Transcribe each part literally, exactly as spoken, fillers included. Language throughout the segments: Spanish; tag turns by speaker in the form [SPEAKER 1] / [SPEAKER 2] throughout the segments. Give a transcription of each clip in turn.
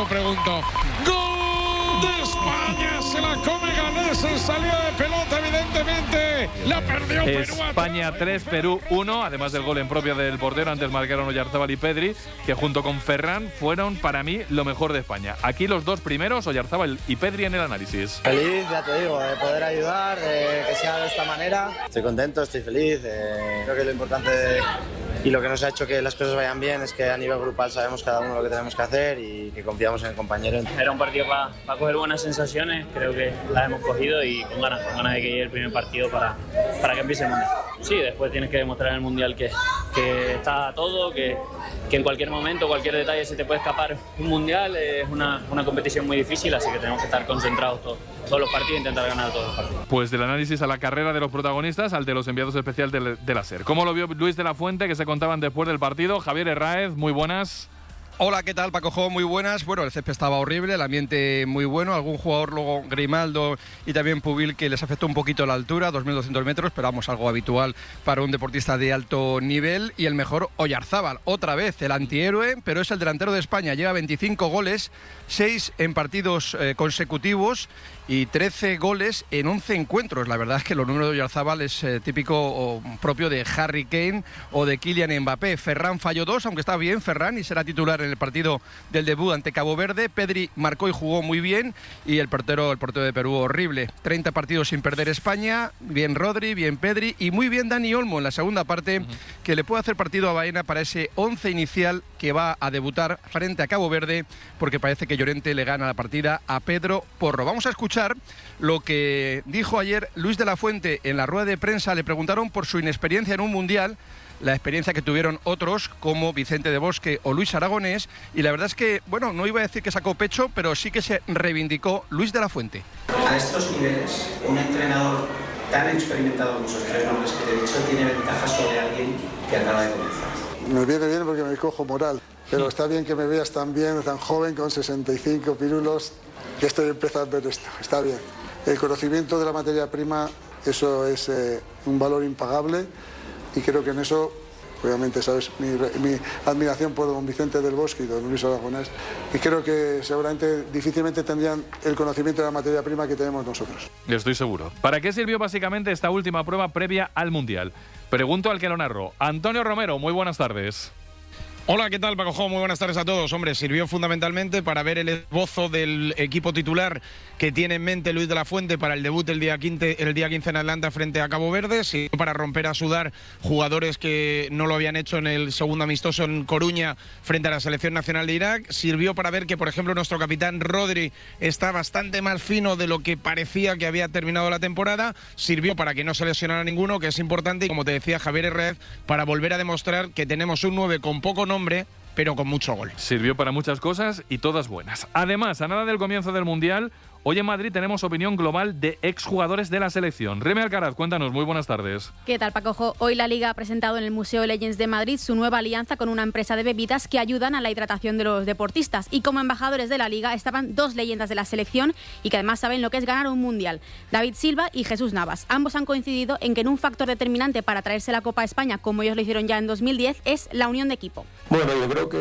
[SPEAKER 1] nuevo pregunto. ¡Gol de España! Se la come Ganés en salida de pelota, evidentemente. La perdió Perú.
[SPEAKER 2] España tres, Perú uno. Además del gol en propia del portero, antes marcaron Oyarzábal y Pedri, que junto con Ferran fueron para mí lo mejor de España. Aquí los dos primeros, Oyarzábal y Pedri en el análisis.
[SPEAKER 3] Feliz, ya te digo, de poder ayudar, de que sea de esta manera. Estoy contento, estoy feliz. Eh, creo que lo importante y lo que nos ha hecho que las cosas vayan bien es que a nivel grupal sabemos cada uno lo que tenemos que hacer y que confiamos en el compañero.
[SPEAKER 4] Era un partido para pa coger buenas sensaciones, creo que las hemos cogido y con ganas, con ganas de que llegue el primer partido para, para que empiece el Mundial. Sí, después tienes que demostrar en el Mundial que, que está todo, que, que en cualquier momento, cualquier detalle se te puede escapar un Mundial. Es una, una competición muy difícil, así que tenemos que estar concentrados todos, todos los partidos e intentar ganar todos los partidos.
[SPEAKER 2] Pues del análisis a la carrera de los protagonistas, al de los enviados especiales de, de la SER. ¿Cómo lo vio Luis de la Fuente, que se contaban después del partido? Javier Herráez, muy buenas.
[SPEAKER 5] Hola, ¿qué tal, Paco Jo? Muy buenas. Bueno, el césped estaba horrible, el ambiente muy bueno. Algún jugador, luego Grimaldo y también Pubil, que les afectó un poquito la altura, dos mil doscientos metros, pero vamos, algo habitual para un deportista de alto nivel. Y el mejor, Oyarzábal, otra vez el antihéroe, pero es el delantero de España. Lleva veinticinco goles, seis en partidos eh, consecutivos y trece goles en once encuentros. La verdad es que los números de Oyarzábal es eh, típico o propio de Harry Kane o de Kylian Mbappé. Ferran falló dos, aunque está bien Ferran y será titular en el partido del debut ante Cabo Verde. Pedri marcó y jugó muy bien y el portero, el portero de Perú horrible. treinta partidos sin perder España, bien Rodri, bien Pedri y muy bien Dani Olmo en la segunda parte, uh-huh. que le puede hacer partido a Baena para ese once inicial que va a debutar frente a Cabo Verde, porque parece que Llorente le gana la partida a Pedro Porro. Vamos a escuchar lo que dijo ayer Luis de la Fuente en la rueda de prensa. Le preguntaron por su inexperiencia en un mundial, la experiencia que tuvieron otros como Vicente de Bosque o Luis Aragonés, y la verdad es que, bueno, no iba a decir que sacó pecho, pero sí que se reivindicó Luis de la Fuente.
[SPEAKER 6] A estos niveles, un entrenador tan experimentado como esos tres nombres que te he dicho tiene ventaja sobre alguien que acaba de comenzar.
[SPEAKER 7] Me viene bien porque me cojo moral, pero está bien que me veas tan bien, tan joven, con sesenta y cinco pirulos, que estoy empezando en esto, está bien. El conocimiento de la materia prima, eso es eh, un valor impagable. Y creo que en eso, obviamente, sabes, mi, mi admiración por don Vicente del Bosque y don Luis Aragonés, y creo que seguramente difícilmente tendrían el conocimiento de la materia prima que tenemos nosotros.
[SPEAKER 2] Estoy seguro. ¿Para qué sirvió básicamente esta última prueba previa al Mundial? Pregunto al que lo narró. Antonio Romero, muy buenas tardes.
[SPEAKER 1] Hola, ¿qué tal, Paco Jo? Muy buenas tardes a todos. Hombre, sirvió fundamentalmente para ver el esbozo del equipo titular que tiene en mente Luis de la Fuente para el debut el día quince, el día quince en Atlanta frente a Cabo Verde. Sirvió para romper a sudar jugadores que no lo habían hecho en el segundo amistoso en Coruña frente a la selección nacional de Irak. Sirvió para ver que, por ejemplo, nuestro capitán Rodri está bastante más fino de lo que parecía que había terminado la temporada. Sirvió para que no se lesionara ninguno, que es importante, y como te decía Javier Herráez, para volver a demostrar que tenemos un nueve con poco nombre, pero con mucho gol.
[SPEAKER 2] Sirvió para muchas cosas y todas buenas. Además, a nada del comienzo del Mundial, hoy en Madrid tenemos opinión global de exjugadores de la selección. Reme Alcaraz, cuéntanos, muy buenas tardes.
[SPEAKER 8] ¿Qué tal, Paco Jo? Hoy la Liga ha presentado en el Museo Legends de Madrid su nueva alianza con una empresa de bebidas que ayudan a la hidratación de los deportistas. Y como embajadores de la Liga estaban dos leyendas de la selección y que además saben lo que es ganar un Mundial: David Silva y Jesús Navas. Ambos han coincidido en que en un factor determinante para traerse la Copa a España, como ellos lo hicieron ya en dos mil diez, es la unión de equipo.
[SPEAKER 9] Bueno, yo creo que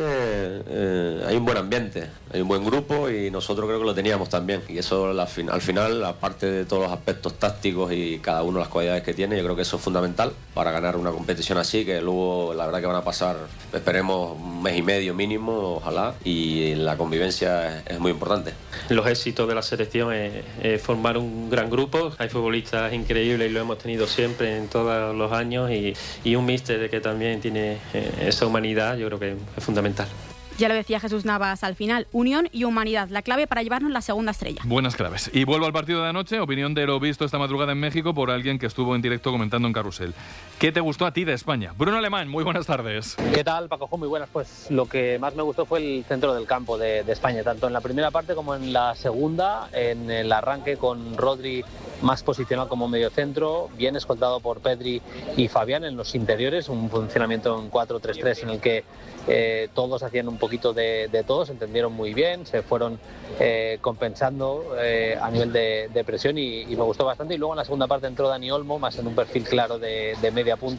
[SPEAKER 9] eh, hay un buen ambiente, hay un buen grupo y nosotros creo que lo teníamos también. Y eso la, al final, aparte de todos los aspectos tácticos y cada uno las cualidades que tiene, yo creo que eso es fundamental para ganar una competición así, que luego la verdad que van a pasar, esperemos, un mes y medio mínimo, ojalá, y la convivencia es, es muy importante.
[SPEAKER 10] Los éxitos de la selección es, es formar un gran grupo. Hay futbolistas increíbles y lo hemos tenido siempre en todos los años, y, y un míster que también tiene esa humanidad, yo creo que es fundamental.
[SPEAKER 8] Ya lo decía Jesús Navas al final, unión y humanidad, la clave para llevarnos la segunda estrella.
[SPEAKER 2] Buenas claves. Y vuelvo al partido de anoche, opinión de lo visto esta madrugada en México por alguien que estuvo en directo comentando en Carrusel. ¿Qué te gustó a ti de España? Bruno Alemán, muy buenas tardes.
[SPEAKER 11] ¿Qué tal, Paco Jo? Muy buenas. Pues lo que más me gustó fue el centro del campo de, de España, tanto en la primera parte como en la segunda, en el arranque con Rodri más posicionado como mediocentro, bien escoltado por Pedri y Fabián en los interiores, un funcionamiento en cuatro tres tres en el que eh, todos hacían un poquito de, de todo, se entendieron muy bien, se fueron eh, compensando eh, a nivel de, de presión y, y me gustó bastante. Y luego en la segunda parte entró Dani Olmo, más en un perfil claro de, de media punta,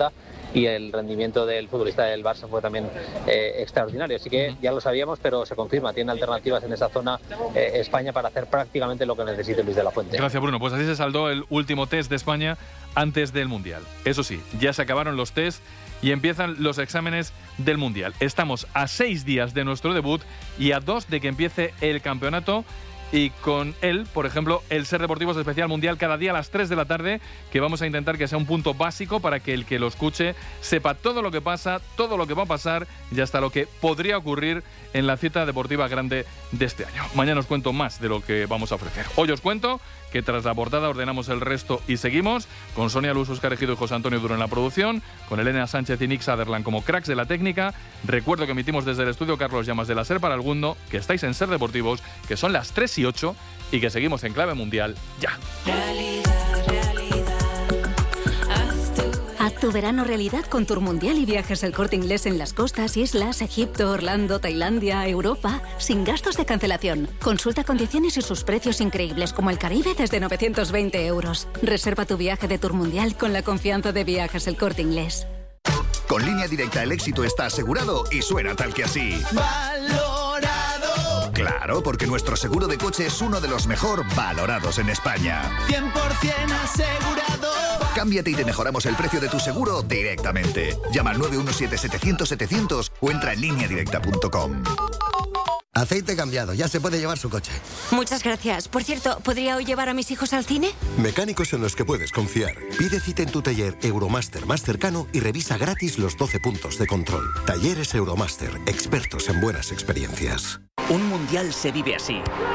[SPEAKER 11] y el rendimiento del futbolista del Barça fue también eh, extraordinario. Así que ya lo sabíamos, pero se confirma, tiene alternativas en esa zona eh, España para hacer prácticamente lo que necesite Luis de la Fuente.
[SPEAKER 2] Gracias, Bruno. Pues así se saldó el último test de España antes del Mundial. Eso sí, ya se acabaron los test y empiezan los exámenes del Mundial. Estamos a seis días de nuestro debut y a dos de que empiece el campeonato. Y con él, por ejemplo, el Ser Deportivos Especial Mundial cada día a las tres de la tarde, que vamos a intentar que sea un punto básico para que el que lo escuche sepa todo lo que pasa, todo lo que va a pasar y hasta lo que podría ocurrir en la cita deportiva grande de este año. Mañana os cuento más de lo que vamos a ofrecer. Hoy os cuento que tras la portada ordenamos el resto y seguimos con Sonia Luz, Óscar Ejido y José Antonio Duro en la producción, con Elena Sánchez y Nick Sutherland como cracks de la técnica. Recuerdo que emitimos desde el estudio Carlos Llamas de la SER para el mundo, que estáis en Ser Deportivos, que son las tres y ocho y que seguimos en clave mundial ya.
[SPEAKER 12] Realidad, realidad. Haz tu... Haz tu verano realidad con Tour Mundial y Viajes El Corte Inglés en las costas, islas, Egipto, Orlando, Tailandia, Europa, sin gastos de cancelación. Consulta condiciones y sus precios increíbles como el Caribe desde novecientos veinte euros. Reserva tu viaje de Tour Mundial con la confianza de Viajes El Corte Inglés.
[SPEAKER 13] Con Línea Directa el éxito está asegurado y suena tal que así. ¡Valorado! Claro, porque nuestro seguro de coche es uno de los mejor valorados en España.
[SPEAKER 14] cien por ciento asegurado.
[SPEAKER 13] Cámbiate y te mejoramos el precio de tu seguro directamente. Llama al nueve uno siete, setecientos, setecientos o entra en línea directa punto com.
[SPEAKER 15] Aceite cambiado, ya se puede llevar su coche.
[SPEAKER 16] Muchas gracias. Por cierto, ¿podría hoy llevar a mis hijos al cine?
[SPEAKER 17] Mecánicos en los que puedes confiar. Pide cita en tu taller Euromaster más cercano y revisa gratis los doce puntos de control. Talleres Euromaster, expertos en buenas experiencias.
[SPEAKER 18] Un mundial se vive así.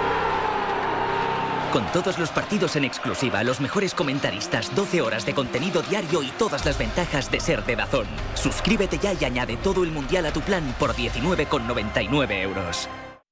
[SPEAKER 18] Con todos los partidos en exclusiva, los mejores comentaristas, doce horas de contenido diario y todas las ventajas de ser de DAZN. Suscríbete ya y añade todo el mundial a tu plan por diecinueve con noventa y nueve euros.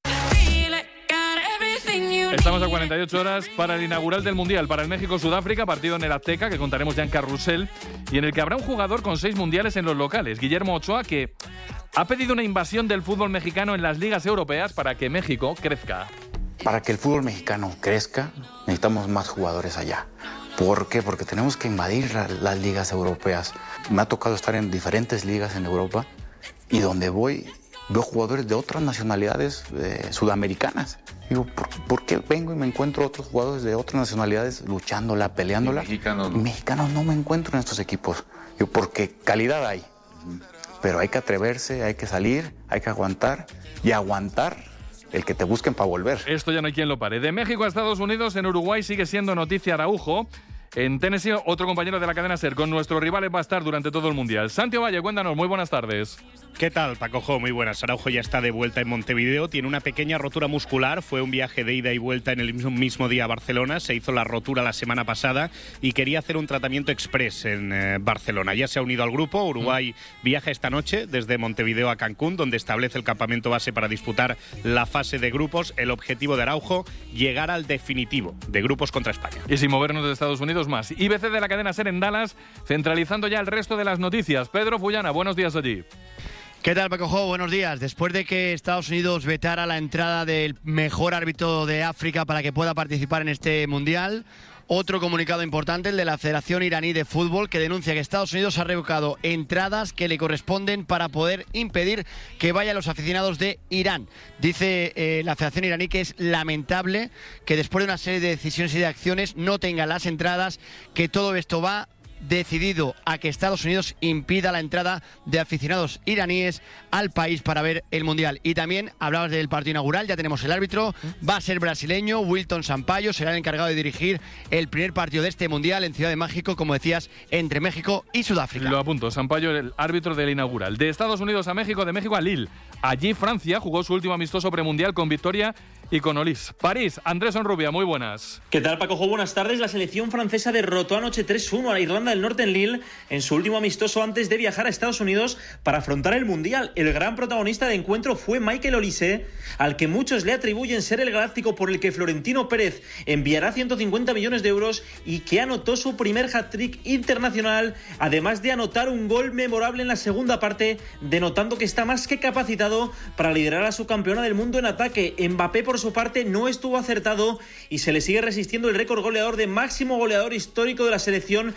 [SPEAKER 2] Estamos a cuarenta y ocho horas para el inaugural del Mundial, para el México-Sudáfrica, partido en el Azteca, que contaremos ya en Carrusel, y en el que habrá un jugador con seis mundiales en los locales, Guillermo Ochoa, que ha pedido una invasión del fútbol mexicano en las ligas europeas para que México crezca.
[SPEAKER 19] Para que el fútbol mexicano crezca, necesitamos más jugadores allá. ¿Por qué? Porque tenemos que invadir la, las ligas europeas. Me ha tocado estar en diferentes ligas en Europa y donde voy veo jugadores de otras nacionalidades eh, sudamericanas. Digo, ¿por, ¿por qué vengo y me encuentro otros jugadores de otras nacionalidades luchándola, peleándola? Y mexicanos no. Mexicanos no me encuentro en estos equipos. Digo, porque calidad hay, pero hay que atreverse, hay que salir, hay que aguantar y aguantar el que te busquen para volver.
[SPEAKER 2] Esto ya no hay quien lo pare. De México a Estados Unidos, en Uruguay sigue siendo noticia Araujo. En Tennessee, otro compañero de la cadena SER con nuestros rivales va a estar durante todo el Mundial. Santi Valle, cuéntanos, muy buenas tardes.
[SPEAKER 20] ¿Qué tal, Paco Jo? Muy buenas. Araujo ya está de vuelta en Montevideo. Tiene una pequeña rotura muscular. Fue un viaje de ida y vuelta en el mismo, mismo día a Barcelona. Se hizo la rotura la semana pasada y quería hacer un tratamiento express en eh, Barcelona. Ya se ha unido al grupo. Uruguay mm. viaja esta noche desde Montevideo a Cancún, donde establece el campamento base para disputar la fase de grupos. El objetivo de Araujo, llegar al definitivo de grupos contra España.
[SPEAKER 2] Y sin movernos de Estados Unidos más. I B C de la cadena SER en Dallas, centralizando ya el resto de las noticias. Pedro Fullana, buenos días allí.
[SPEAKER 21] ¿Qué tal, Paco Jo? Buenos días. Después de que Estados Unidos vetara la entrada del mejor árbitro de África para que pueda participar en este Mundial, otro comunicado importante, el de la Federación Iraní de Fútbol, que denuncia que Estados Unidos ha revocado entradas que le corresponden para poder impedir que vayan los aficionados de Irán. Dice eh, la Federación Iraní que es lamentable que después de una serie de decisiones y de acciones no tengan las entradas, que todo esto va decidido a que Estados Unidos impida la entrada de aficionados iraníes al país para ver el Mundial. Y también hablabas del partido inaugural, ya tenemos el árbitro, va a ser brasileño, Wilton Sampaio, será el encargado de dirigir el primer partido de este Mundial en Ciudad de México, como decías, entre México y Sudáfrica.
[SPEAKER 2] Lo apunto, Sampaio, el árbitro del inaugural. De Estados Unidos a México, de México a Lille. Allí Francia jugó su último amistoso premundial con victoria y con Olís. París, Andrés Onrubia, muy buenas.
[SPEAKER 22] ¿Qué tal, Paco Jo? Buenas tardes. La selección francesa derrotó anoche tres uno a la Irlanda del Norte en Lille en su último amistoso antes de viajar a Estados Unidos para afrontar el Mundial. El gran protagonista de encuentro fue Michael Olise, al que muchos le atribuyen ser el galáctico por el que Florentino Pérez enviará ciento cincuenta millones de euros y que anotó su primer hat-trick internacional, además de anotar un gol memorable en la segunda parte, denotando que está más que capacitado para liderar a su campeona del mundo en ataque. Mbappé, por su parte, no estuvo acertado y se le sigue resistiendo el récord goleador de máximo goleador histórico de la selección, que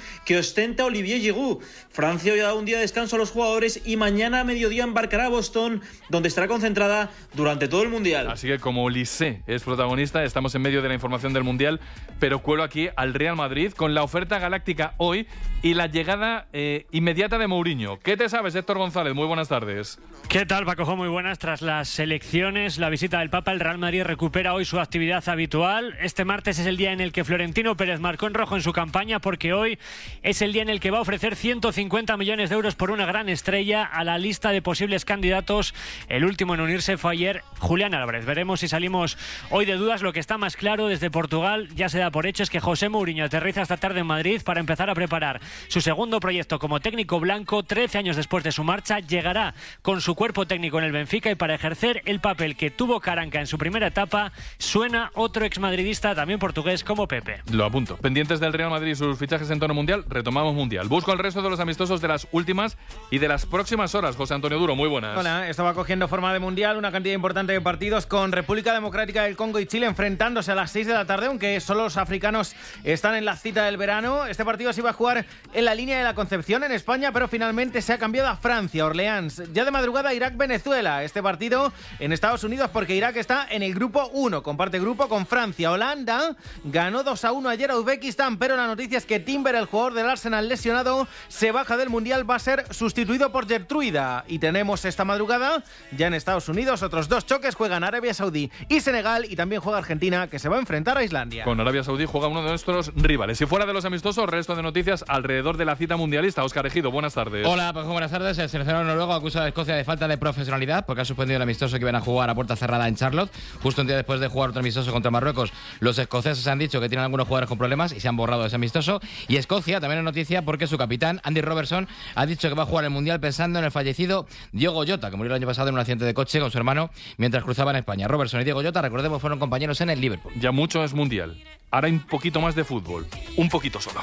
[SPEAKER 22] ostenta Olivier Giroud. Francia hoy ha dado un día de descanso a los jugadores y mañana a mediodía embarcará a Boston, donde estará concentrada durante todo el Mundial.
[SPEAKER 2] Así que como Olise es protagonista, estamos en medio de la información del Mundial, pero cuelo aquí al Real Madrid con la oferta galáctica hoy y la llegada eh, inmediata de Mourinho. ¿Qué te sabes, Héctor González? Muy buenas tardes.
[SPEAKER 3] ¿Qué tal, Paco? Muy buenas. Tras las elecciones, la visita del Papa, el Real Madrid recupera hoy su actividad habitual. Este martes es el día en el que Florentino Pérez marcó en rojo en su campaña, porque hoy es el día en el que va a ofrecer ciento cincuenta millones de euros por una gran estrella a la lista de posibles candidatos. El último en unirse fue ayer Julián Álvarez. Veremos si salimos hoy de dudas. Lo que está más claro desde Portugal, ya se da por hecho, es que José Mourinho aterriza esta tarde en Madrid para empezar a preparar su segundo proyecto como técnico blanco. trece años después de su marcha, llegará con su cuerpo técnico en el Benfica y para ejercer el papel que tuvo Caranca en su primera etapa, suena otro exmadridista también portugués como Pepe.
[SPEAKER 2] Lo apunto. Pendientes del Real Madrid y sus fichajes en tono mundial, retomamos Mundial. Busco el resto de los amistosos de las últimas y de las próximas horas. José Antonio Duro, muy buenas.
[SPEAKER 4] Hola, esto va cogiendo forma de Mundial, una cantidad importante de partidos con República Democrática del Congo y Chile enfrentándose a las seis de la tarde, aunque solo los africanos están en la cita del verano. Este partido se iba a jugar en la línea de la Concepción en España, pero finalmente se ha cambiado a Francia, Orleans. Ya de madrugada Irak-Venezuela, este partido en Estados Unidos porque Irak está en el grupo uno, comparte grupo con Francia. Holanda ganó dos a uno ayer a Uzbekistán, pero la noticia es que Timber, el jugador del Arsenal lesionado, se baja del Mundial, va a ser sustituido por Gertruida. Y tenemos esta madrugada, ya en Estados Unidos, otros dos choques, juegan Arabia Saudí y Senegal, y también juega Argentina, que se va a enfrentar a Islandia.
[SPEAKER 2] Con Arabia Saudí juega uno de nuestros rivales. Y fuera de los amistosos, resto de noticias alrededor de la cita mundialista. Óscar Ejido, buenas tardes.
[SPEAKER 23] Hola, Paco, buenas tardes. El seleccionador noruego acusa a Escocia de falta de profesionalidad porque ha suspendido el amistoso que iban a jugar a puerta cerrada en Charlotte. Justo un día después de jugar otro amistoso contra Marruecos, los escoceses han dicho que tienen algunos jugadores con problemas y se han borrado de ese amistoso. Y Escocia también es noticia porque su capitán, Andy Robertson, ha dicho que va a jugar el Mundial pensando en el fallecido Diogo Jota, que murió el año pasado en un accidente de coche con su hermano mientras cruzaban España. Robertson y Diogo Jota, recordemos, fueron compañeros en el Liverpool.
[SPEAKER 2] Ya mucho es Mundial. Ahora hay un poquito más de fútbol. Un poquito solo.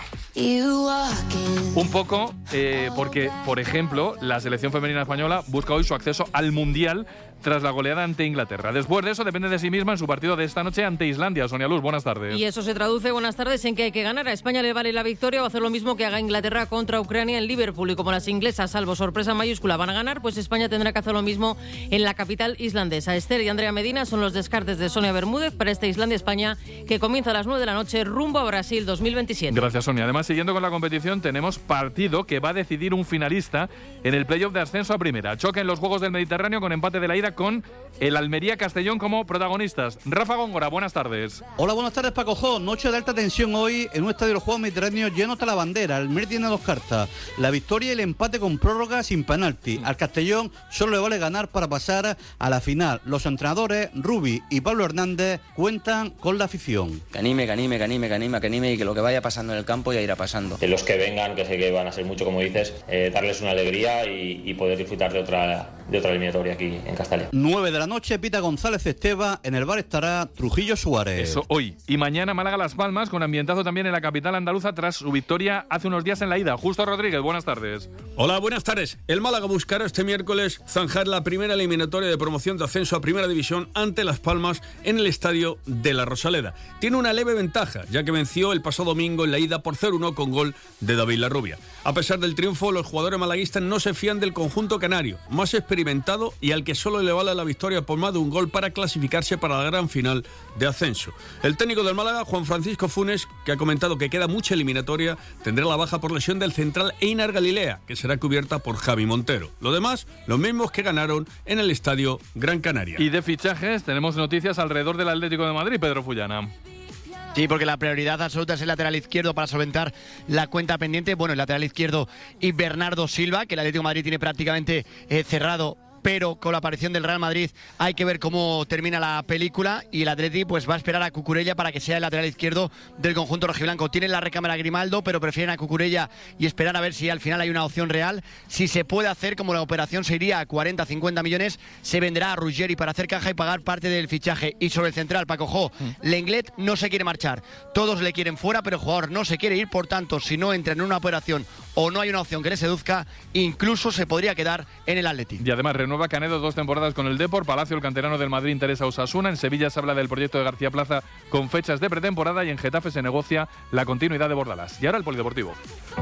[SPEAKER 2] Un poco eh, porque, por ejemplo, la selección femenina española busca hoy su acceso al Mundial tras la goleada ante Inglaterra. Después de eso, depende de sí misma en su partido de esta noche ante Islandia. Sonia Luz, buenas tardes.
[SPEAKER 24] Y eso se traduce, buenas tardes, en que hay que ganar. A España le vale la victoria o hacer lo mismo que haga Inglaterra contra Ucrania en Liverpool. Y como las inglesas, salvo sorpresa mayúscula, van a ganar, pues España tendrá que hacer lo mismo en la capital islandesa. Esther y Andrea Medina son los descartes de Sonia Bermúdez para este Islandia-España, que comienza a las nueve de la noche rumbo a Brasil dos mil veintisiete.
[SPEAKER 2] Gracias, Sonia. Además, siguiendo con la competición, tenemos partido que va a decidir un finalista en el playoff de ascenso a primera. Choque en los Juegos del Mediterráneo con empate de la ida con el Almería Castellón como protagonistas. Rafa Góngora, buenas tardes.
[SPEAKER 25] Hola, buenas tardes, Paco Jo. Noche de alta tensión hoy en un estadio de los Juegos Mediterráneos lleno hasta la bandera. El Almería tiene dos cartas: la victoria y el empate con prórroga sin penalti. Al Castellón solo le vale ganar para pasar a la final. Los entrenadores Rubi y Pablo Hernández cuentan con la afición.
[SPEAKER 26] Que anime, que anime, que anime, que anime, que anime y que lo que vaya pasando en el campo ya irá pasando.
[SPEAKER 27] De los que vengan, que sé que van a ser mucho, como dices, eh, darles una alegría y, y poder disfrutar de otra, de otra eliminatoria aquí en Castalia.
[SPEAKER 25] nueve de la noche, Pita González Esteva, en el bar estará Trujillo Suárez.
[SPEAKER 2] Eso hoy. Y mañana Málaga Las Palmas, con ambientazo también en la capital andaluza tras su victoria hace unos días en la ida. Justo Rodríguez, buenas tardes.
[SPEAKER 28] Hola, buenas tardes. El Málaga buscará este miércoles zanjar la primera eliminatoria de promoción de ascenso a Primera División ante Las Palmas en el estadio de La Rosaleda. Tiene una leve ventaja, ya que venció el pasado domingo en la ida por cero uno con gol de David Larrubia. A pesar del triunfo, los jugadores malaguistas no se fían del conjunto canario, más experimentado y al que solo le vale la victoria por más de un gol para clasificarse para la gran final de ascenso. El técnico del Málaga, Juan Francisco Funes, que ha comentado que queda mucha eliminatoria, tendrá la baja por lesión del central Einar Galilea, que será cubierta por Javi Montero. Lo demás, los mismos que ganaron en el estadio Gran Canaria.
[SPEAKER 2] Y de fichajes, tenemos noticias alrededor del Atlético de Madrid, Pedro Fullana.
[SPEAKER 21] Sí, porque la prioridad absoluta es el lateral izquierdo para solventar la cuenta pendiente. Bueno, el lateral izquierdo y Bernardo Silva, que el Atlético de Madrid tiene prácticamente eh, cerrado, pero con la aparición del Real Madrid hay que ver cómo termina la película, y el Atleti pues va a esperar a Cucurella para que sea el lateral izquierdo del conjunto rojiblanco. Tienen la recámara Grimaldo, pero prefieren a Cucurella y esperar a ver si al final hay una opción real. Si se puede hacer, como la operación se iría a cuarenta a cincuenta millones, se venderá a Ruggeri para hacer caja y pagar parte del fichaje. Y sobre el central, Paco Jo, mm. Lenglet no se quiere marchar. Todos le quieren fuera, pero el jugador no se quiere ir, por tanto, si no entra en una operación o no hay una opción que le seduzca, incluso se podría quedar en el Atleti.
[SPEAKER 2] Y además renueva Canedo dos temporadas con el Depor. Palacio, el canterano del Madrid, interesa a Osasuna. En Sevilla se habla del proyecto de García Plaza con fechas de pretemporada, y en Getafe se negocia la continuidad de Bordalás. Y ahora el polideportivo.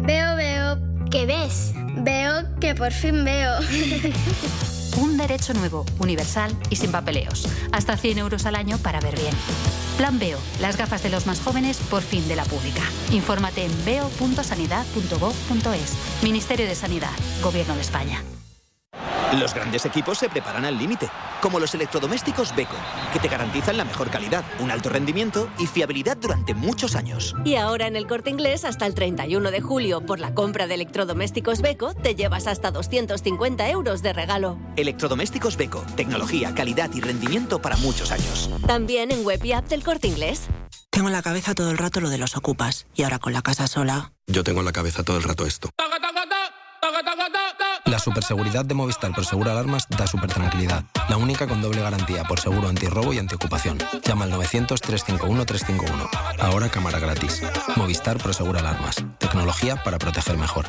[SPEAKER 1] Veo, veo. ¿Qué ves? Veo que por fin veo.
[SPEAKER 12] Un derecho nuevo, universal y sin papeleos. Hasta cien euros al año para ver bien. Plan Veo, las gafas de los más jóvenes por fin de la pública. Infórmate en veo punto sanidad punto gov punto es. Ministerio de Sanidad, Gobierno de España.
[SPEAKER 5] Los grandes equipos se preparan al límite, como los electrodomésticos Beko, que te garantizan la mejor calidad, un alto rendimiento y fiabilidad durante muchos años.
[SPEAKER 6] Y ahora en El Corte Inglés, hasta el treinta y uno de julio, por la compra de electrodomésticos Beko, te llevas hasta doscientos cincuenta euros de regalo.
[SPEAKER 5] Electrodomésticos Beko, tecnología, calidad y rendimiento para muchos años.
[SPEAKER 6] También en web y app del Corte Inglés.
[SPEAKER 7] Tengo en la cabeza todo el rato lo de los ocupas, y ahora con la casa sola...
[SPEAKER 8] Yo tengo en la cabeza todo el rato esto. La superseguridad de Movistar Prosegur Alarmas da super tranquilidad. La única con doble garantía por seguro antirrobo y antiocupación. Llama al novecientos, trescientos cincuenta y uno, trescientos cincuenta y uno. Ahora cámara gratis. Movistar Prosegur Alarmas. Tecnología para proteger mejor.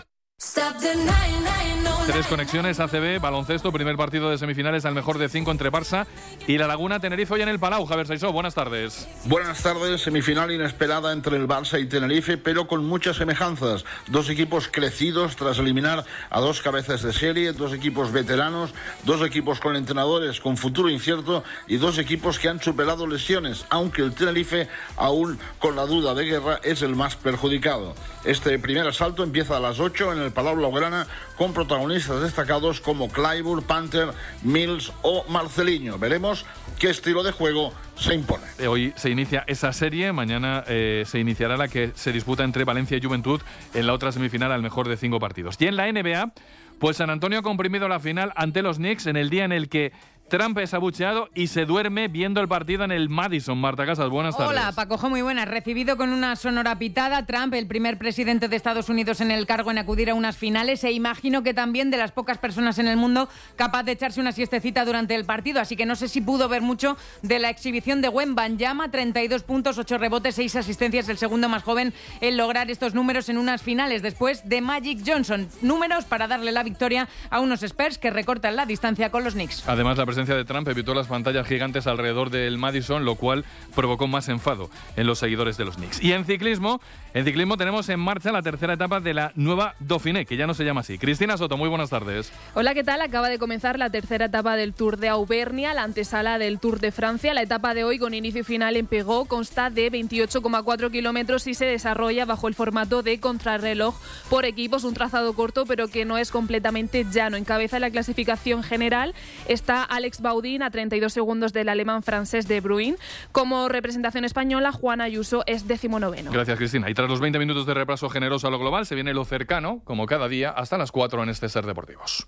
[SPEAKER 2] Tres conexiones, A C B, baloncesto, primer partido de semifinales al mejor de cinco entre Barça y La Laguna Tenerife hoy en el Palau. Javier Saisó, buenas tardes.
[SPEAKER 9] Buenas tardes, semifinal inesperada entre el Barça y Tenerife, pero con muchas semejanzas. Dos equipos crecidos tras eliminar a dos cabezas de serie, dos equipos veteranos, dos equipos con entrenadores con futuro incierto y dos equipos que han superado lesiones, aunque el Tenerife, aún con la duda de Guerra, es el más perjudicado. Este primer asalto empieza a las ocho en el Palau Blaugrana con protagonistas destacados como Clyburn, Panther, Mills o Marceliño. Veremos qué estilo de juego se impone.
[SPEAKER 2] Hoy se inicia esa serie, mañana eh, se iniciará la que se disputa entre Valencia y Juventud en la otra semifinal al mejor de cinco partidos. Y en la N B A, pues San Antonio ha comprimido la final ante los Knicks en el día en el que Trump es abucheado y se duerme viendo el partido en el Madison. Marta Casas, buenas tardes.
[SPEAKER 10] Hola, Pacojo, muy buenas. Recibido con una sonora pitada, Trump, el primer presidente de Estados Unidos en el cargo en acudir a unas finales, e imagino que también de las pocas personas en el mundo capaz de echarse una siestecita durante el partido, así que no sé si pudo ver mucho de la exhibición de Wembanyama, treinta y dos puntos, ocho rebotes, seis asistencias, el segundo más joven en lograr estos números en unas finales, después de Magic Johnson. Números para darle la victoria a unos Spurs que recortan la distancia con los Knicks.
[SPEAKER 2] Además, la presencia de Trump evitó las pantallas gigantes alrededor del Madison, lo cual provocó más enfado en los seguidores de los Knicks. Y en ciclismo, en ciclismo tenemos en marcha la tercera etapa de la nueva Dauphiné, que ya no se llama así. Cristina Soto, muy buenas tardes.
[SPEAKER 11] Hola, ¿qué tal? Acaba de comenzar la tercera etapa del Tour de Auvernia, la antesala del Tour de Francia. La etapa de hoy, con inicio y final en Pegó, consta de veintiocho coma cuatro kilómetros y se desarrolla bajo el formato de contrarreloj por equipos, un trazado corto pero que no es completamente llano. Encabeza la clasificación general está Alex Baudin a treinta y dos segundos del alemán francés De Bruyne. Como representación española, Juan Ayuso es decimonoveno.
[SPEAKER 2] Gracias, Cristina. Y tras los veinte minutos de repaso generoso a lo global, se viene lo cercano, como cada día, hasta las cuatro en este Ser Deportivos.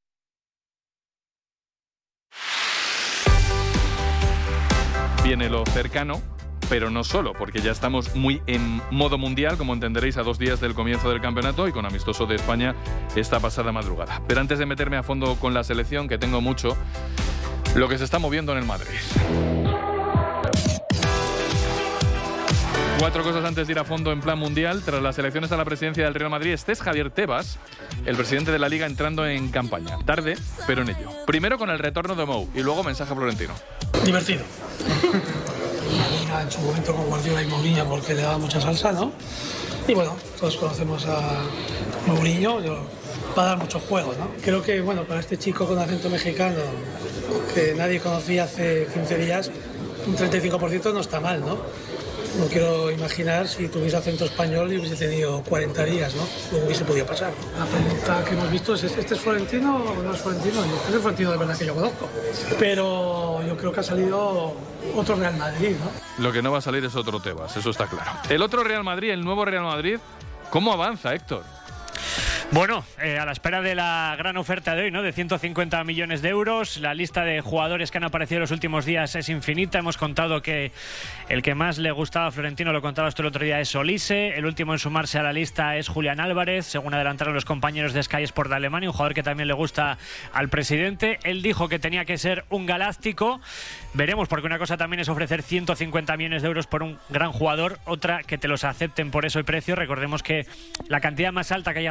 [SPEAKER 2] Viene lo cercano, pero no solo, porque ya estamos muy en modo mundial, como entenderéis, a dos días del comienzo del campeonato y con amistoso de España esta pasada madrugada. Pero antes de meterme a fondo con la selección, que tengo mucho, lo que se está moviendo en el Madrid. Cuatro cosas antes de ir a fondo en plan mundial. Tras las elecciones a la presidencia del Real Madrid, este es Javier Tebas, el presidente de la Liga, entrando en campaña. Tarde, pero en ello. Primero con el retorno de Mou y luego mensaje a Florentino.
[SPEAKER 29] Divertido. En su momento con Guardiola y Mourinho, porque le daba mucha salsa, ¿no? Y bueno, todos conocemos a Mourinho, yo, va a dar mucho juego, ¿no? Creo que, bueno, para este chico con acento mexicano, que nadie conocía hace quince días, un treinta y cinco por ciento no está mal, ¿no? No quiero imaginar si tuviese acento español y hubiese tenido cuarenta días, ¿no? Lo hubiese podido pasar. La pregunta que hemos visto es, ¿este es Florentino o no es Florentino? Este es el Florentino de verdad que yo conozco. Pero yo creo que ha salido otro Real Madrid, ¿no?
[SPEAKER 2] Lo que no va a salir es otro Tebas, eso está claro. El otro Real Madrid, el nuevo Real Madrid, ¿cómo avanza, Héctor?
[SPEAKER 3] Bueno, eh, a la espera de la gran oferta de hoy, ¿no? De ciento cincuenta millones de euros. La lista de jugadores que han aparecido en los últimos días es infinita. Hemos contado que el que más le gustaba a Florentino, lo contabas tú el otro día, es Olise. El último en sumarse a la lista es Julián Álvarez, según adelantaron los compañeros de Sky Sport de Alemania, un jugador que también le gusta al presidente. Él dijo que tenía que ser un galáctico. Veremos, porque una cosa también es ofrecer ciento cincuenta millones de euros por un gran jugador, otra que te los acepten por eso el precio. Recordemos que la cantidad más alta que ha llegado a ofrecer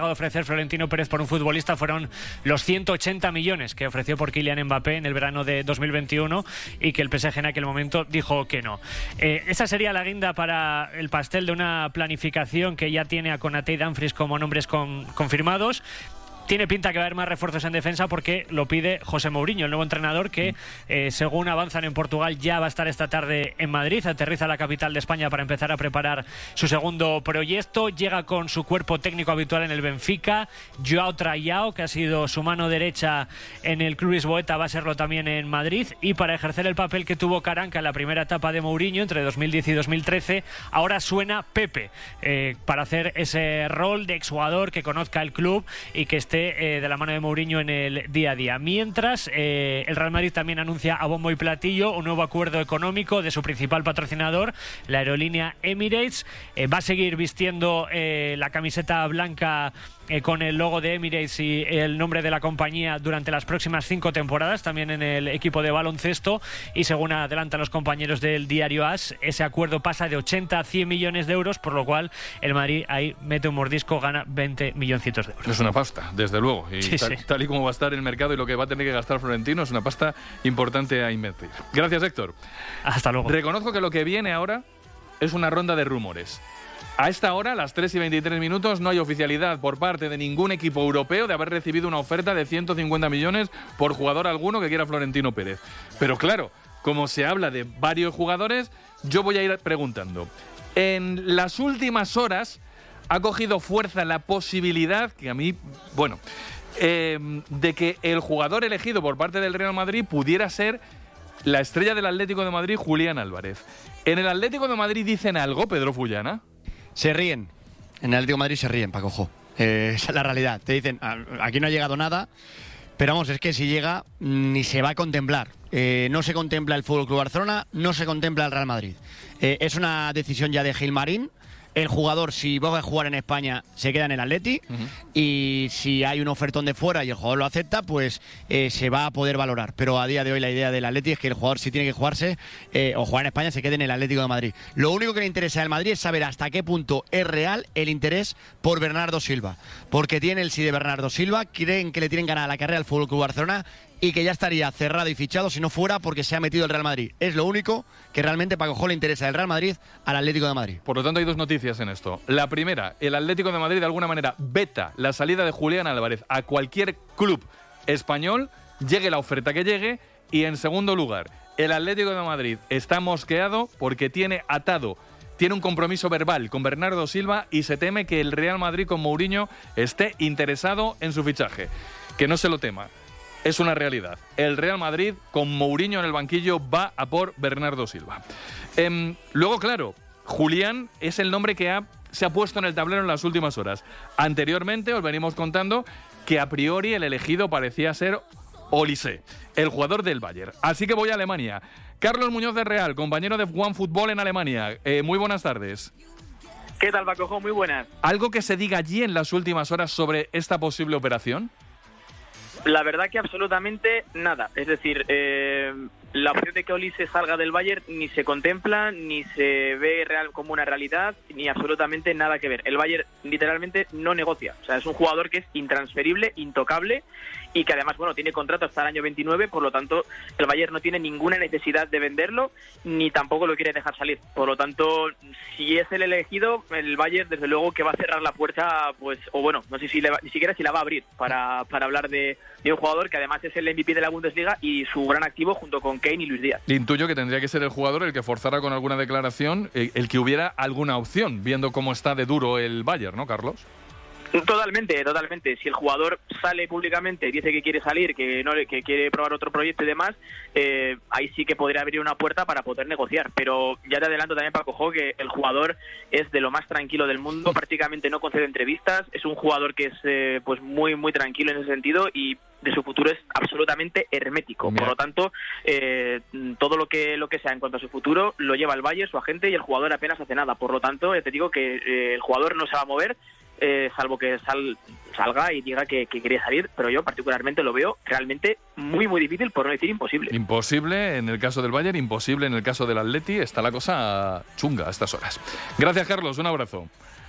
[SPEAKER 3] Florentino Pérez por un futbolista fueron los ciento ochenta millones que ofreció por Kylian Mbappé en el verano de dos mil veintiuno y que el P S G en aquel momento dijo que no. Eh, esa sería la guinda para el pastel de una planificación que ya tiene a Konaté y Dumfries como nombres con, confirmados. Tiene pinta que va a haber más refuerzos en defensa porque lo pide José Mourinho, el nuevo entrenador que, eh, según avanzan en Portugal, ya va a estar esta tarde en Madrid. Aterriza a la capital de España para empezar a preparar su segundo proyecto. Llega con su cuerpo técnico habitual en el Benfica. Joao Traiao, que ha sido su mano derecha en el Club Lisboeta, va a serlo también en Madrid. Y para ejercer el papel que tuvo Caranca en la primera etapa de Mourinho, entre dos mil diez y dos mil trece, ahora suena Pepe, eh, para hacer ese rol de exjugador que conozca el club y que esté Eh, de la mano de Mourinho en el día a día. Mientras, eh, el Real Madrid también anuncia a bombo y platillo un nuevo acuerdo económico de su principal patrocinador, la aerolínea Emirates. Eh, va a seguir vistiendo eh, la camiseta blanca eh, con el logo de Emirates y el nombre de la compañía durante las próximas cinco temporadas, también en el equipo de baloncesto, y según adelantan los compañeros del diario AS, ese acuerdo pasa de ochenta a cien millones de euros, por lo cual el Madrid ahí mete un mordisco, gana veinte milloncitos de euros.
[SPEAKER 2] Es una pasta, desde luego, y
[SPEAKER 3] sí,
[SPEAKER 2] tal,
[SPEAKER 3] sí.
[SPEAKER 2] tal y como va a estar el mercado y lo que va a tener que gastar Florentino, es una pasta importante a invertir. Gracias, Héctor.
[SPEAKER 3] Hasta luego.
[SPEAKER 2] Reconozco que lo que viene ahora es una ronda de rumores. A esta hora, las tres y veintitrés minutos, no hay oficialidad por parte de ningún equipo europeo de haber recibido una oferta de ciento cincuenta millones por jugador alguno que quiera Florentino Pérez. Pero claro, como se habla de varios jugadores, yo voy a ir preguntando. En las últimas horas ha cogido fuerza la posibilidad, que a mí, bueno, eh, de que el jugador elegido por parte del Real Madrid pudiera ser la estrella del Atlético de Madrid, Julián Álvarez. ¿En el Atlético de Madrid dicen algo, Pedro Fullana?
[SPEAKER 21] Se ríen. En el Atlético de Madrid se ríen, Paco Jo. Eh, esa es la realidad. Te dicen, aquí no ha llegado nada, pero vamos, es que si llega, ni se va a contemplar. Eh, no se contempla el F C Barcelona, no se contempla el Real Madrid. Eh, es una decisión ya de Gilmarín. El jugador, si va a jugar en España, se queda en el Atleti. Uh-huh. Y si hay un ofertón de fuera y el jugador lo acepta, pues eh, se va a poder valorar. Pero a día de hoy la idea del Atleti es que el jugador, si tiene que jugarse eh, o jugar en España, se quede en el Atlético de Madrid. Lo único que le interesa al Madrid es saber hasta qué punto es real el interés por Bernardo Silva. Porque tiene el sí de Bernardo Silva, creen que le tienen ganada la carrera al F C Barcelona y que ya estaría cerrado y fichado si no fuera porque se ha metido el Real Madrid. Es lo único que realmente Paco Jo le interesa del Real Madrid al Atlético de Madrid.
[SPEAKER 2] Por lo tanto, hay dos noticias en esto. La primera, el Atlético de Madrid de alguna manera veta la salida de Julián Álvarez a cualquier club español, llegue la oferta que llegue. Y en segundo lugar, el Atlético de Madrid está mosqueado porque tiene atado, tiene un compromiso verbal con Bernardo Silva y se teme que el Real Madrid con Mourinho esté interesado en su fichaje. Que no se lo tema. Es una realidad. El Real Madrid, con Mourinho en el banquillo, va a por Bernardo Silva. Eh, luego, claro, Julián es el nombre que ha, se ha puesto en el tablero en las últimas horas. Anteriormente os venimos contando que a priori el elegido parecía ser Olise, el jugador del Bayern. Así que voy a Alemania. Carlos Muñoz de Real, compañero de One Fútbol en Alemania. Eh, muy buenas tardes.
[SPEAKER 13] ¿Qué tal, Paco Jo? Muy buenas.
[SPEAKER 2] ¿Algo que se diga allí en las últimas horas sobre esta posible operación?
[SPEAKER 13] La verdad que absolutamente nada. Es decir, eh, la opción de que Olise salga del Bayern ni se contempla, ni se ve real como una realidad, ni absolutamente nada que ver. El Bayern literalmente no negocia. O sea, es un jugador que es intransferible, intocable, y que además, bueno, tiene contrato hasta el año veintinueve, por lo tanto, el Bayern no tiene ninguna necesidad de venderlo, ni tampoco lo quiere dejar salir. Por lo tanto, si es el elegido, el Bayern, desde luego, que va a cerrar la puerta, pues, o bueno, no sé si le va, ni siquiera si la va a abrir, para, para hablar de, de un jugador que además es el M V P de la Bundesliga y su gran activo junto con Kane y Luis Díaz.
[SPEAKER 2] Intuyo que tendría que ser el jugador el que forzara con alguna declaración, el, el que hubiera alguna opción, viendo cómo está de duro el Bayern, ¿no, Carlos?
[SPEAKER 13] Totalmente, totalmente. Si el jugador sale públicamente y dice que quiere salir, que no, que quiere probar otro proyecto y demás, eh, ahí sí que podría abrir una puerta para poder negociar. Pero ya te adelanto también, Paco Jo, que el jugador es de lo más tranquilo del mundo, prácticamente no concede entrevistas, es un jugador que es eh, pues muy, muy tranquilo en ese sentido y de su futuro es absolutamente hermético. Mira. Por lo tanto, eh, todo lo que lo que sea en cuanto a su futuro lo lleva el Bayern, su agente, y el jugador apenas hace nada. Por lo tanto, te digo que eh, el jugador no se va a mover, Eh, salvo que sal, salga y diga que, que quería salir, pero yo particularmente lo veo realmente muy muy difícil, por no decir imposible.
[SPEAKER 2] Imposible en el caso del Bayern, imposible en el caso del Atleti. Está la cosa chunga a estas horas. Gracias, Carlos, un abrazo.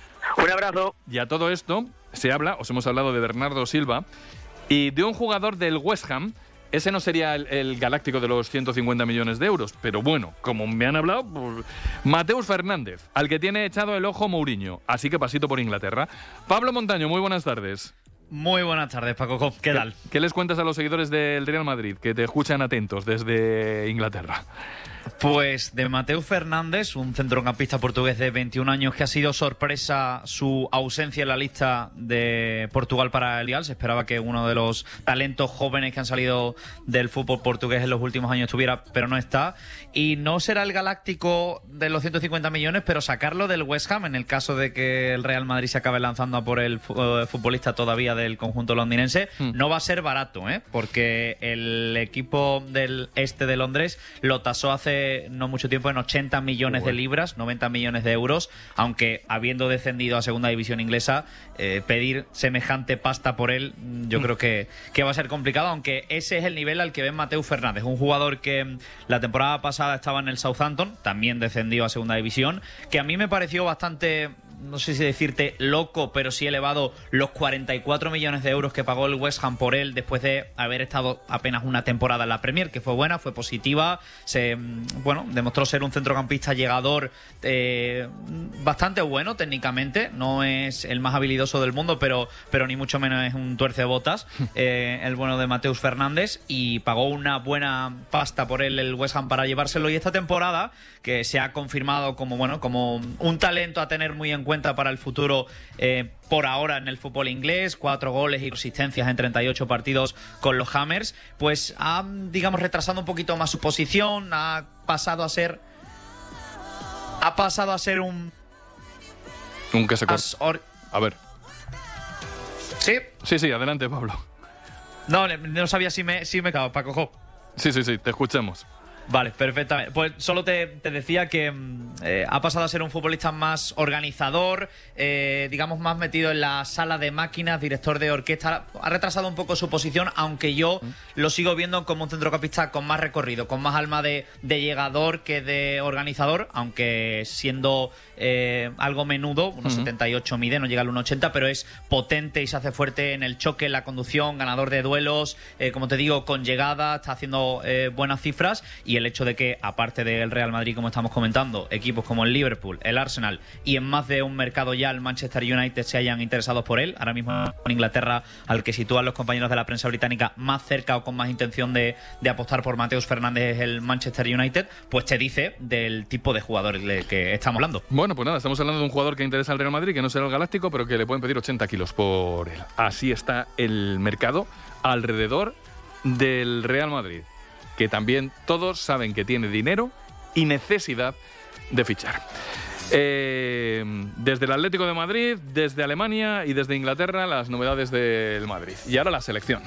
[SPEAKER 13] Un abrazo.
[SPEAKER 2] Y a todo esto se habla, os hemos hablado de Bernardo Silva y de un jugador del West Ham. Ese no sería el, el galáctico de los ciento cincuenta millones de euros, pero bueno, como me han hablado, pues, Mateus Fernández, al que tiene echado el ojo Mourinho, así que pasito por Inglaterra. Pablo Montaño, muy buenas tardes.
[SPEAKER 4] Muy buenas tardes, Paco. ¿Qué tal?
[SPEAKER 2] ¿Qué, ¿Qué les cuentas a los seguidores del Real Madrid, que te escuchan atentos desde Inglaterra?
[SPEAKER 4] Pues de Mateus Fernández, un centrocampista portugués de veintiún años que ha sido sorpresa su ausencia en la lista de Portugal para el Mundial. Se esperaba que uno de los talentos jóvenes que han salido del fútbol portugués en los últimos años estuviera, pero no está. Y no será el galáctico de los ciento cincuenta millones, pero sacarlo del West Ham en el caso de que el Real Madrid se acabe lanzando a por el futbolista todavía del conjunto londinense, mm. no va a ser barato, ¿eh? Porque el equipo del este de Londres lo tasó hace no mucho tiempo en ochenta millones de libras, noventa millones de euros, aunque habiendo descendido a segunda división inglesa, eh, pedir semejante pasta por él, yo creo que, que va a ser complicado, aunque ese es el nivel al que ven Mateus Fernández, un jugador que la temporada pasada estaba en el Southampton, también descendió a segunda división, que a mí me pareció bastante, no sé si decirte loco, pero sí elevado los cuarenta y cuatro millones de euros que pagó el West Ham por él después de haber estado apenas una temporada en la Premier, que fue buena, fue positiva, se, bueno, demostró ser un centrocampista llegador eh, bastante bueno técnicamente, no es el más habilidoso del mundo, pero, pero ni mucho menos es un tuercebotas, eh, el bueno de Mateus Fernández, y pagó una buena pasta por él el West Ham para llevárselo, y esta temporada, que se ha confirmado como, bueno, como un talento a tener muy en cuenta para el futuro, eh, por ahora en el fútbol inglés, cuatro goles y asistencias en treinta y ocho partidos con los Hammers, pues ha, digamos, retrasado un poquito más su posición, ha pasado a ser ha pasado a ser un
[SPEAKER 2] un que se corta. A ver.
[SPEAKER 4] ¿Sí?
[SPEAKER 2] Sí, sí, adelante, Pablo.
[SPEAKER 4] No, no sabía si me, si me cago, Paco.
[SPEAKER 2] Sí, sí, sí, te escuchamos.
[SPEAKER 4] Vale, perfectamente. Pues solo te, te decía que eh, ha pasado a ser un futbolista más organizador, eh, digamos más metido en la sala de máquinas, director de orquesta. Ha retrasado un poco su posición, aunque yo lo sigo viendo como un centrocampista con más recorrido, con más alma de, de llegador que de organizador, aunque siendo eh, algo menudo, unos uh-huh. setenta y ocho mide, no llega al uno ochenta, pero es potente y se hace fuerte en el choque, en la conducción, ganador de duelos, eh, como te digo, con llegada, está haciendo eh, buenas cifras. Y el hecho de que, aparte del Real Madrid, como estamos comentando, equipos como el Liverpool, el Arsenal y en más de un mercado ya el Manchester United se hayan interesado por él, ahora mismo en Inglaterra, al que sitúan los compañeros de la prensa británica más cerca o con más intención de, de apostar por Mateus Fernández, el Manchester United, pues te dice del tipo de jugador del que estamos hablando.
[SPEAKER 2] Bueno, pues nada, estamos hablando de un jugador que interesa al Real Madrid, que no será el Galáctico, pero que le pueden pedir ochenta kilos por él. Así está el mercado alrededor del Real Madrid, que también todos saben que tiene dinero y necesidad de fichar. Eh, desde el Atlético de Madrid, desde Alemania y desde Inglaterra, las novedades del Madrid. Y ahora la selección.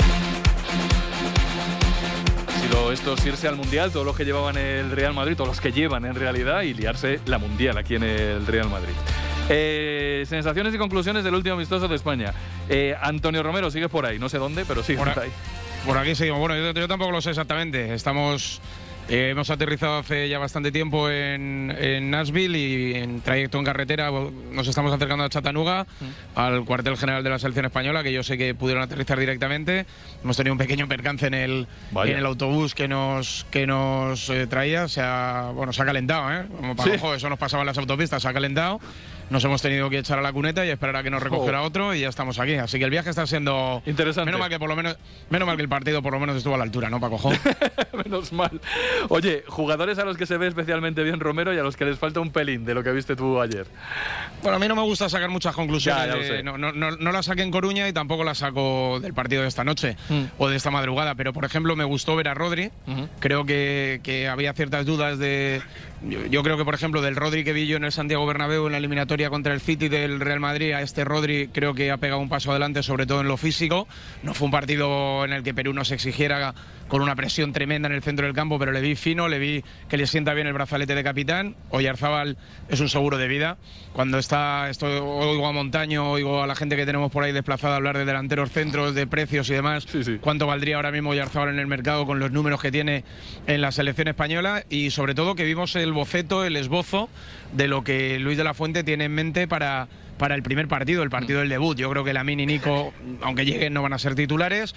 [SPEAKER 2] Ha sido esto irse al Mundial, todos los que llevaban el Real Madrid, todos los que llevan en realidad, y liarse la Mundial aquí en el Real Madrid. Eh, sensaciones y conclusiones del último amistoso de España. Eh, Antonio Romero, sigues por ahí, no sé dónde, pero sigue por ahí.
[SPEAKER 14] Por aquí seguimos. Bueno, yo, yo tampoco lo sé exactamente. Estamos, eh, hemos aterrizado hace ya bastante tiempo en, en Nashville y en trayecto en carretera nos estamos acercando a Chattanooga, mm. al cuartel general de la selección española, que yo sé que pudieron aterrizar directamente. Hemos tenido un pequeño percance en el, en el autobús que nos, que nos eh, traía. Se ha, bueno, se ha calentado, ¿eh? Como para ¿Sí? ojo, eso nos pasaba en las autopistas, se ha calentado. Nos hemos tenido que echar a la cuneta y esperar a que nos recogiera oh. otro y ya estamos aquí. Así que el viaje está siendo
[SPEAKER 2] interesante.
[SPEAKER 14] Menos mal que por lo menos, menos mal que el partido por lo menos estuvo a la altura, ¿no, Paco?
[SPEAKER 2] Menos mal. Oye, jugadores a los que se ve especialmente bien Romero y a los que les falta un pelín de lo que viste tú ayer.
[SPEAKER 14] Bueno, a mí no me gusta sacar muchas conclusiones.
[SPEAKER 2] Ya, ya
[SPEAKER 14] de, no, no, no, no las saqué en Coruña y tampoco las saco del partido de esta noche mm. o de esta madrugada. Pero, por ejemplo, me gustó ver a Rodri. Uh-huh. Creo que, que había ciertas dudas de... Yo, yo creo que, por ejemplo, del Rodri que vi yo en el Santiago Bernabéu en la eliminatoria contra el City del Real Madrid, a este Rodri creo que ha pegado un paso adelante, sobre todo en lo físico. No fue un partido en el que Perú nos exigiera con una presión tremenda en el centro del campo, pero le vi fino, le vi que le sienta bien el brazalete de capitán. Oyarzábal es un seguro de vida. Cuando está, estoy, oigo a Montaño, oigo a la gente que tenemos por ahí desplazada hablar de delanteros centros, de precios y demás.
[SPEAKER 2] Sí, sí.
[SPEAKER 14] ¿Cuánto valdría ahora mismo Oyarzábal en el mercado con los números que tiene en la selección española? Y sobre todo que vimos el boceto, el esbozo de lo que Luis de la Fuente tiene en mente para, para el primer partido, el partido del debut. Yo creo que Lamine y Nico, aunque lleguen, no van a ser titulares,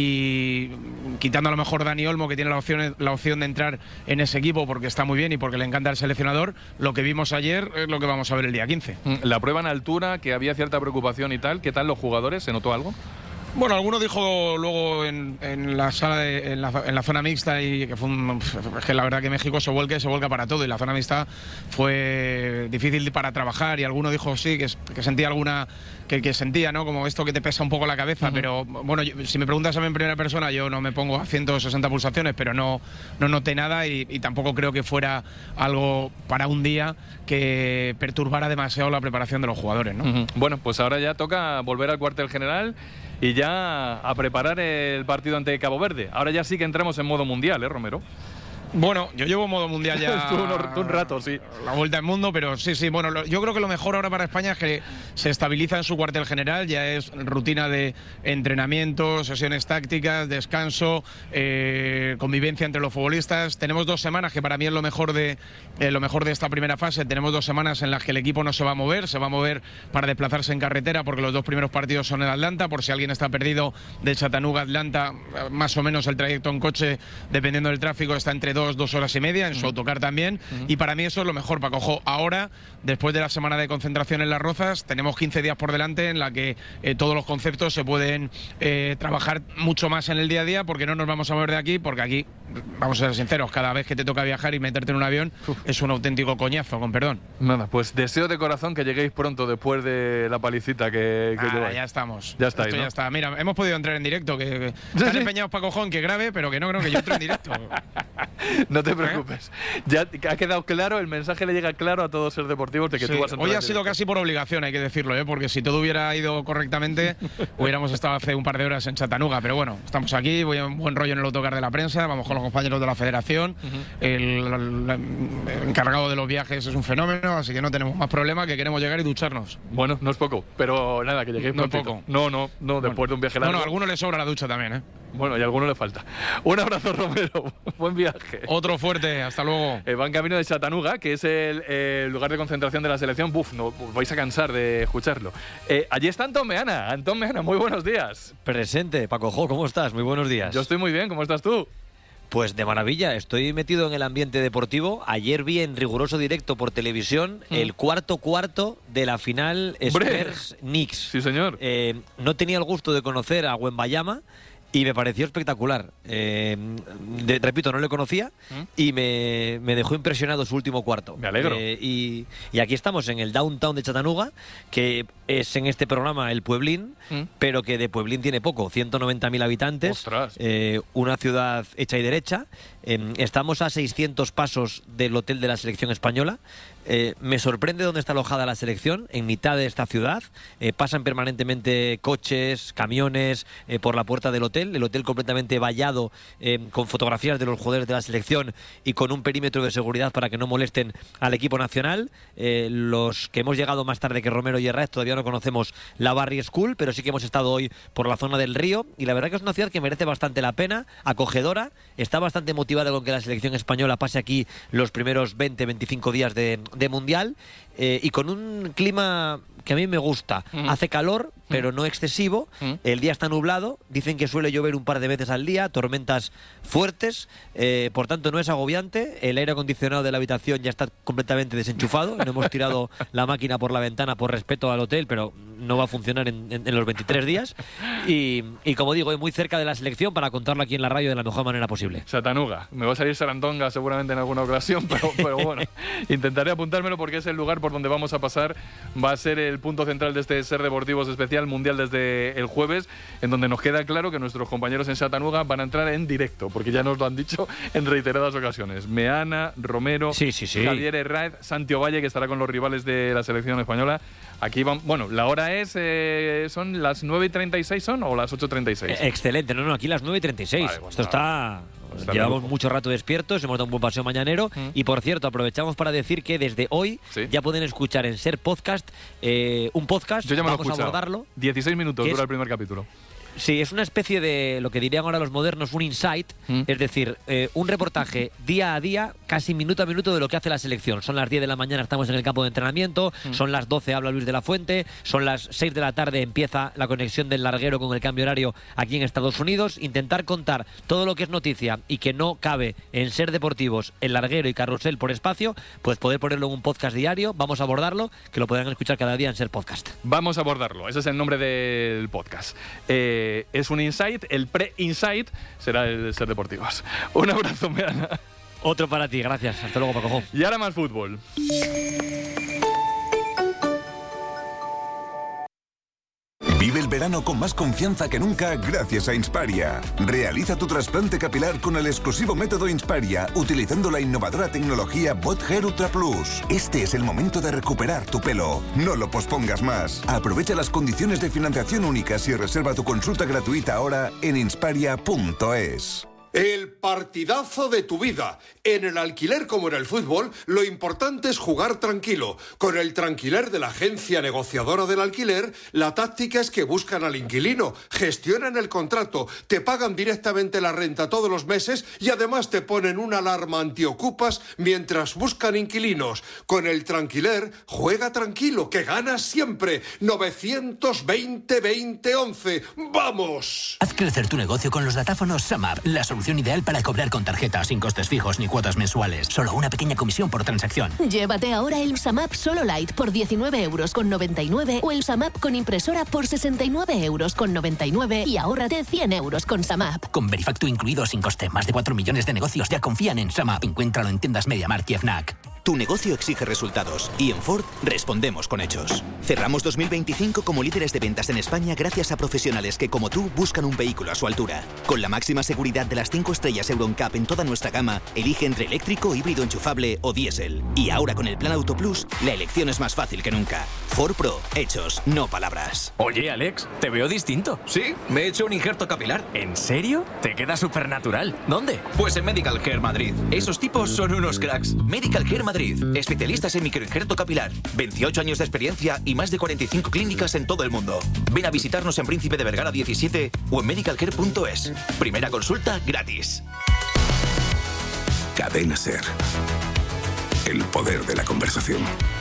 [SPEAKER 14] y quitando a lo mejor Dani Olmo, que tiene la opción, la opción de entrar en ese equipo porque está muy bien y porque le encanta el seleccionador, lo que vimos ayer es lo que vamos a ver el día quince.
[SPEAKER 2] La prueba en altura, que había cierta preocupación y tal, ¿qué tal los jugadores? ¿Se notó algo?
[SPEAKER 14] Bueno, alguno dijo luego en, en la sala, de, en, la, en la zona mixta, y que fue un, que la verdad que México se vuelca, se vuelca para todo, y la zona mixta fue difícil para trabajar, y alguno dijo sí, que, que sentía alguna, que, que sentía, ¿no? Como esto que te pesa un poco la cabeza, uh-huh. Pero bueno, yo, si me preguntas a mí en primera persona, yo no me pongo a ciento sesenta pulsaciones, pero no, no noté nada, y, y tampoco creo que fuera algo para un día que perturbara demasiado la preparación de los jugadores, ¿no?
[SPEAKER 2] Uh-huh. Bueno, pues ahora ya toca volver al cuartel general y ya a preparar el partido ante Cabo Verde. Ahora ya sí que entramos en modo mundial, ¿eh, Romero?
[SPEAKER 14] Bueno, yo llevo modo mundial ya
[SPEAKER 2] Estuvo un, un rato, sí.
[SPEAKER 14] La vuelta al mundo, pero sí, sí. Bueno, lo, yo creo que lo mejor ahora para España es que se estabiliza en su cuartel general. Ya es rutina de entrenamiento, sesiones tácticas, descanso, eh, convivencia entre los futbolistas. Tenemos dos semanas, que para mí es lo mejor de eh, lo mejor de esta primera fase. Tenemos dos semanas en las que el equipo no se va a mover, se va a mover para desplazarse en carretera, porque los dos primeros partidos son en Atlanta. Por si alguien está perdido, de Chattanooga a Atlanta, más o menos el trayecto en coche, dependiendo del tráfico, está entre dos, dos horas y media, en su autocar también, uh-huh. Y para mí eso es lo mejor, Paco Jo. Ahora, después de la semana de concentración en Las Rozas, tenemos quince días por delante en la que eh, todos los conceptos se pueden eh, trabajar mucho más en el día a día, porque no nos vamos a mover de aquí, porque aquí, vamos a ser sinceros, cada vez que te toca viajar y meterte en un avión, Uf. es un auténtico coñazo, con perdón.
[SPEAKER 2] Nada, pues deseo de corazón que lleguéis pronto después de la palicita que, que
[SPEAKER 14] ah,
[SPEAKER 2] lleváis.
[SPEAKER 14] Ya estamos.
[SPEAKER 2] Ya está,
[SPEAKER 14] Esto
[SPEAKER 2] ¿no?
[SPEAKER 14] ya está. Mira, hemos podido entrar en directo, que, que están sí, empeñados Paco Jo en que grabe, pero que no creo que yo entre en directo.
[SPEAKER 2] No te preocupes. ¿Eh? Ya ha quedado claro, el mensaje le llega claro a todos los deportivos de que
[SPEAKER 14] sí.
[SPEAKER 2] tú vas a entrar.
[SPEAKER 14] Hoy ha sido casi por obligación, hay que decirlo, ¿eh? Porque si todo hubiera ido correctamente, hubiéramos estado hace un par de horas en Chattanooga. Pero bueno, estamos aquí, voy a un buen rollo en el autocar de la prensa, vamos con los compañeros de la federación. Uh-huh. el, el, el encargado de los viajes es un fenómeno, así que no tenemos más problema, que queremos llegar y ducharnos.
[SPEAKER 2] Bueno, no es poco, pero nada, que lleguéis
[SPEAKER 14] no
[SPEAKER 2] prontito.
[SPEAKER 14] poco.
[SPEAKER 2] No, no, no, después bueno. de un viaje largo.
[SPEAKER 14] No, no, a alguno le sobra la ducha también, ¿eh?
[SPEAKER 2] Bueno, y a alguno le falta. Un abrazo, Romero. Buen viaje.
[SPEAKER 14] Otro fuerte, hasta luego.
[SPEAKER 2] Eh, van camino de Chattanooga, que es el, el lugar de concentración de la selección. Buf, no os vais a cansar de escucharlo. Eh, allí está Antón Meana. Antón Meana, muy buenos días.
[SPEAKER 15] Presente, Paco Jo, ¿cómo estás? Muy buenos días.
[SPEAKER 2] Yo estoy muy bien, ¿cómo estás tú?
[SPEAKER 15] Pues de maravilla, estoy metido en el ambiente deportivo. Ayer vi en riguroso directo por televisión mm. el cuarto cuarto de la final Spurs-Knicks.
[SPEAKER 2] Sí, señor.
[SPEAKER 15] Eh, no tenía el gusto de conocer a Wembanyama y me pareció espectacular. Eh, de, repito, no le conocía ¿Mm? y me, me dejó impresionado su último cuarto.
[SPEAKER 2] Me alegro.
[SPEAKER 15] Eh, y, y aquí estamos en el downtown de Chattanooga, que es en este programa el Pueblín, ¿Mm? pero que de Pueblín tiene poco, ciento noventa mil habitantes, eh, una ciudad hecha y derecha. Eh, estamos a seiscientos pasos del hotel de la selección española. Eh, me sorprende dónde está alojada la selección, en mitad de esta ciudad. Eh, pasan permanentemente coches, camiones eh, por la puerta del hotel, el hotel completamente vallado eh, con fotografías de los jugadores de la selección y con un perímetro de seguridad para que no molesten al equipo nacional. Eh, los que hemos llegado más tarde que Romero y Herrera todavía no conocemos la Barry School, pero sí que hemos estado hoy por la zona del río, y la verdad que es una ciudad que merece bastante la pena, acogedora, está bastante motivada con que la selección española pase aquí los primeros veinte veinticinco días de, de Mundial, eh, y con un clima que a mí me gusta. Mm. Hace calor, pero mm. no excesivo. Mm. El día está nublado. Dicen que suele llover un par de veces al día, tormentas fuertes. Eh, por tanto, no es agobiante. El aire acondicionado de la habitación ya está completamente desenchufado. No hemos tirado la máquina por la ventana por respeto al hotel, pero no va a funcionar en, en, en los veintitrés días. Y, y como digo, muy cerca de la selección para contarlo aquí en la radio de la mejor manera posible.
[SPEAKER 2] Chattanooga. Me va a salir Sarandonga seguramente en alguna ocasión, pero, pero bueno, intentaré apuntármelo porque es el lugar por donde vamos a pasar. Va a ser el punto central de este Ser Deportivos especial mundial desde el jueves, en donde nos queda claro que nuestros compañeros en Chattanooga van a entrar en directo, porque ya nos lo han dicho en reiteradas ocasiones. Meana, Romero,
[SPEAKER 15] sí, sí, sí.
[SPEAKER 2] Javier Herráez, Santi Ovalle, que estará con los rivales de la selección española. Aquí van, bueno, la hora es, eh, ¿son las nueve y treinta y seis son o las ocho y treinta y seis?
[SPEAKER 15] Eh, excelente, no, no, aquí las nueve y treinta y seis. Vale, pues Esto está... Está Llevamos mucho rato despiertos, hemos dado un buen paseo mañanero mm. y, por cierto, aprovechamos para decir que desde hoy ¿Sí? ya pueden escuchar en Ser Podcast eh, un podcast.
[SPEAKER 2] Yo ya me
[SPEAKER 15] Vamos
[SPEAKER 2] lo he
[SPEAKER 15] a abordarlo.
[SPEAKER 2] dieciséis minutos dura el primer capítulo.
[SPEAKER 15] Sí, es una especie de, lo que dirían ahora los modernos, un insight, mm. es decir, eh, un reportaje día a día, casi minuto a minuto de lo que hace la selección. Son las diez de la mañana, estamos en el campo de entrenamiento, mm. son las doce, habla Luis de la Fuente, son las seis de la tarde, empieza la conexión del larguero con el cambio horario aquí en Estados Unidos. Intentar contar todo lo que es noticia y que no cabe en Ser Deportivos, el larguero y Carrusel por espacio, pues poder ponerlo en un podcast diario. Vamos a abordarlo, que lo podrán escuchar cada día en Ser Podcast.
[SPEAKER 2] Vamos a abordarlo, ese es el nombre del podcast. Eh, es un insight, el pre-insight será el Ser Deportivos. Un abrazo, Meana.
[SPEAKER 15] Otro para ti, gracias. Hasta luego, Paco.
[SPEAKER 2] Y ahora más fútbol.
[SPEAKER 16] Vive el verano con más confianza que nunca gracias a Insparia. Realiza tu trasplante capilar con el exclusivo método Insparia, utilizando la innovadora tecnología Bot Hair Ultra Plus. Este es el momento de recuperar tu pelo. No lo pospongas más. Aprovecha las condiciones de financiación únicas y reserva tu consulta gratuita ahora en insparia punto es.
[SPEAKER 17] El partidazo de tu vida. En el alquiler como en el fútbol, lo importante es jugar tranquilo. Con el Tranquiler de la agencia negociadora del alquiler, la táctica es que buscan al inquilino, gestionan el contrato, te pagan directamente la renta todos los meses y además te ponen una alarma antiocupas mientras buscan inquilinos. Con el Tranquiler, juega tranquilo, que ganas siempre. novecientos veinte veinte once. ¡Vamos!
[SPEAKER 18] Haz crecer tu negocio con los datáfonos SumUp, la solución ideal para cobrar con tarjeta, sin costes fijos ni cuotas mensuales. Solo una pequeña comisión por transacción.
[SPEAKER 19] Llévate ahora el SumUp Solo Lite por diecinueve euros con noventa y nueve o el SumUp con impresora por sesenta y nueve euros con noventa y nueve y ahórrate cien euros con SumUp.
[SPEAKER 18] Con Verifactu incluido sin coste. Más de cuatro millones de negocios ya confían en SumUp. Encuéntralo en tiendas MediaMarkt y Fnac.
[SPEAKER 5] Tu negocio exige resultados y en Ford respondemos con hechos. Cerramos dos mil veinticinco como líderes de ventas en España gracias a profesionales que, como tú, buscan un vehículo a su altura. Con la máxima seguridad de las cinco estrellas Euro N C A P en toda nuestra gama, elige entre eléctrico, híbrido enchufable o diésel. Y ahora con el Plan Auto Plus, la elección es más fácil que nunca. Ford Pro, hechos, no palabras.
[SPEAKER 20] Oye, Alex, te veo distinto. Sí, me he hecho un injerto capilar. ¿En serio? Te queda súper natural. ¿Dónde? Pues en Medical Care Madrid. Esos tipos son unos cracks.
[SPEAKER 22] Medical Care Madrid. Especialistas en microinjerto capilar. veintiocho años de experiencia y más de cuarenta y cinco clínicas en todo el mundo. Ven a visitarnos en Príncipe de Vergara diecisiete o en medicalcare punto es. Primera consulta gratis.
[SPEAKER 16] Cadena Ser. El poder de la conversación.